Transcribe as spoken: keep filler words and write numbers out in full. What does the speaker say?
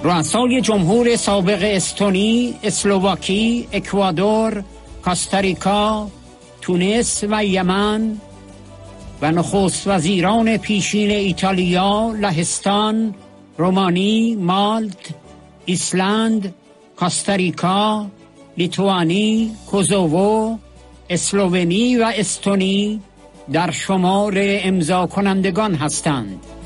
رؤسای جمهور سابق استونی، اسلوواکی، اکوادور، کاستاریکا، تونس و یمن و نخست وزیران پیشین ایتالیا، لهستان، رومانی، مالت، ایسلند، کاستاریکا، لیتوانی، کوزوو، اسلوونی و استونی در شمار امضا کنندگان هستند.